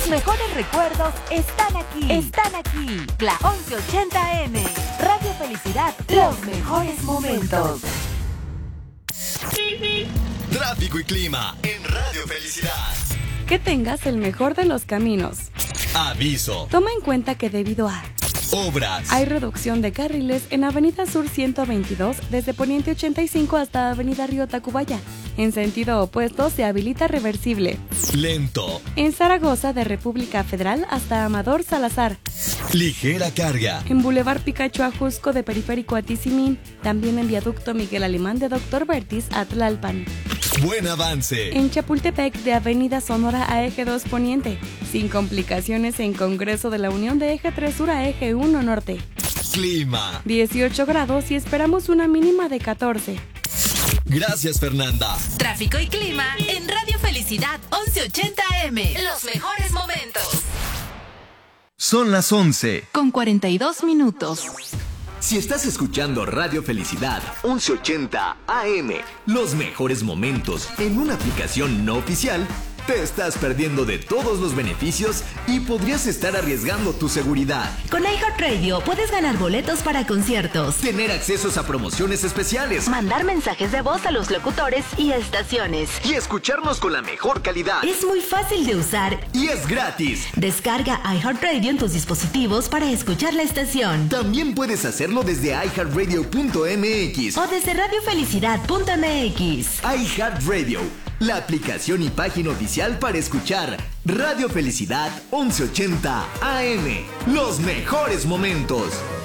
Tus mejores recuerdos están aquí. La 1180M. Radio Felicidad, los mejores momentos. Tráfico y clima en Radio Felicidad. Que tengas el mejor de los caminos. Aviso. Toma en cuenta que debido a obras, hay reducción de carriles en Avenida Sur 122 desde Poniente 85 hasta Avenida Río Tacubaya. En sentido opuesto se habilita reversible. Lento. En Zaragoza de República Federal hasta Amador Salazar. Ligera carga. En Boulevard Picacho a Jusco de Periférico a Tizimín. También en Viaducto Miguel Alemán de Dr. Vertis a Tlalpan. Buen avance. En Chapultepec de Avenida Sonora a Eje 2 Poniente. Sin complicaciones en Congreso de la Unión de Eje 3 Sur a Eje 1 Norte. Clima. 18 grados y esperamos una mínima de 14. Gracias, Fernanda. Tráfico y clima en Radio Felicidad 1180M. Los mejores momentos. Son las 11. Con 42 minutos. Si estás escuchando Radio Felicidad 1180 AM, los mejores momentos en una aplicación no oficial, te estás perdiendo de todos los beneficios y podrías estar arriesgando tu seguridad. Con iHeartRadio puedes ganar boletos para conciertos, Tener accesos a promociones especiales mandar mensajes de voz a los locutores y estaciones. y escucharnos con la mejor calidad. Es muy fácil de usar. Y es gratis. Descarga iHeartRadio en tus dispositivos para escuchar la estación. También puedes hacerlo desde iHeartRadio.mx. O desde radiofelicidad.mx. iHeartRadio, la aplicación y página oficial para escuchar Radio Felicidad 1180 AM. Los mejores momentos.